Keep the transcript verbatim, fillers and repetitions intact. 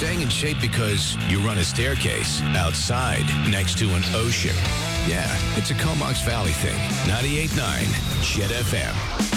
staying in shape because you run a staircase outside next to an ocean. Yeah, it's a Comox Valley thing. ninety-eight point nine Jet F M.